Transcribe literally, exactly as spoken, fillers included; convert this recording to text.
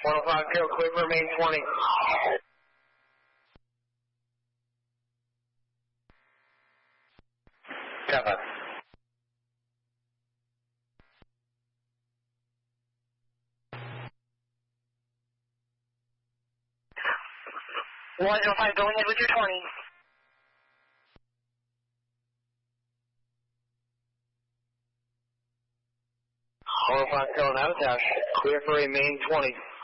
one oh five Kilo, clear for main twenty. Cover. one oh five going in with your twenty. one oh five Kilo, now dash. Clear for a main twenty.